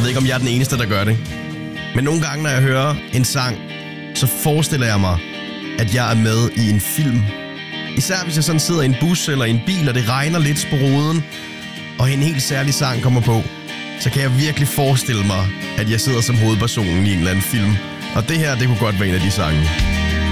ikke, om jeg er den eneste, der gør det. Men nogle gange, når jeg hører en sang, så forestiller jeg mig, at jeg er med i en film. Især hvis jeg sådan sidder i en bus eller i en bil, og det regner lidt på ruden, og en helt særlig sang kommer på, så kan jeg virkelig forestille mig, at jeg sidder som hovedpersonen i en eller anden film. Og det her, det kunne godt være en af de sange.